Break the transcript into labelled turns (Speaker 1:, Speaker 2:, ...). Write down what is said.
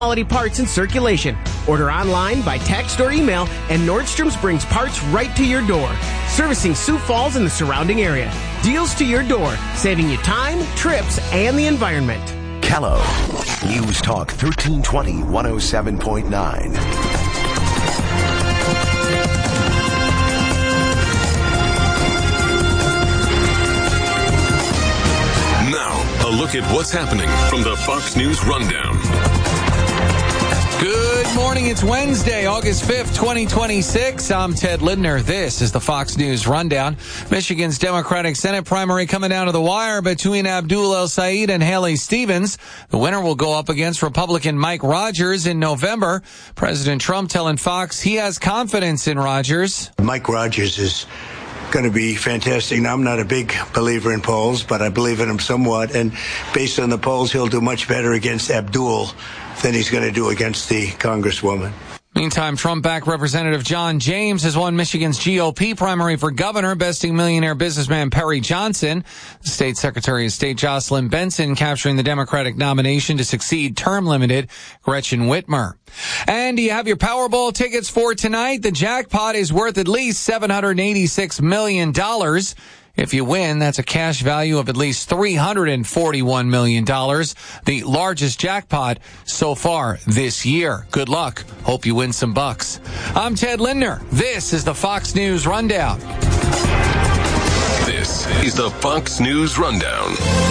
Speaker 1: quality parts in circulation. Order online, by text or email, and Nordstrom's brings parts right to your door. Servicing Sioux Falls and the surrounding area. Deals to your door, saving you time, trips, and the environment.
Speaker 2: Kello. News Talk 1320 107.9.
Speaker 3: Now, a look at what's happening from the Fox News Rundown.
Speaker 4: Good morning. It's Wednesday, August 5th, 2026. I'm Ted Lindner. This is the Fox News Rundown. Michigan's Democratic Senate primary coming down to the wire between Abdul El-Sayed and Haley Stevens. The winner will go up against Republican Mike Rogers in November. President Trump telling Fox he has confidence in Rogers.
Speaker 5: Mike Rogers is going to be fantastic. Now, I'm not a big believer in polls, but I believe in him somewhat. And based on the polls, he'll do much better against Abdul than he's going to do against the Congresswoman.
Speaker 4: Meantime, Trump-backed Representative John James has won Michigan's GOP primary for governor, besting millionaire businessman Perry Johnson. The state Secretary of State Jocelyn Benson capturing the Democratic nomination to succeed term-limited Gretchen Whitmer. And do you have your Powerball tickets for tonight? The jackpot is worth at least $786 million. If you win, that's a cash value of at least $341 million, the largest jackpot so far this year. Good luck. Hope you win some bucks. I'm Ted Lindner. This is the Fox News Rundown.
Speaker 3: This is the Fox News Rundown.